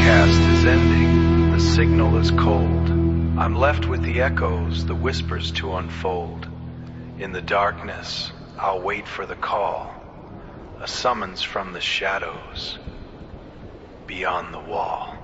broadcast is ending, the signal is cold. I'm left with the echoes, the whispers to unfold. In the darkness, I'll wait for the call, a summons from the shadows beyond the wall.